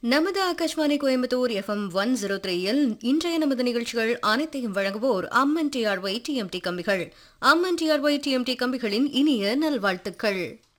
நமது ஆகாஷ்வாணி கோயம்புத்தூர் எஃப்எம் 103 இன்றைய நமது நிகழ்ச்சிகள் அனைத்தையும் வழங்குவோர் அம்மன் டிஆர்ஒய் டிஎம்டி கம்பிகள். அம்மன் டிஆர்ஒய் டிஎம்டி கம்பிகளின் இனிய நல்வாழ்த்துக்கள்.